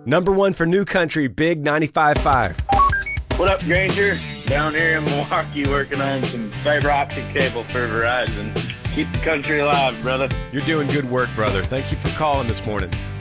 Number one for New Country, Big 95.5. What up, Granger? Down here in Milwaukee working on some fiber optic cable for Verizon. Keep the country alive, brother. You're doing good work, brother. Thank you for calling this morning.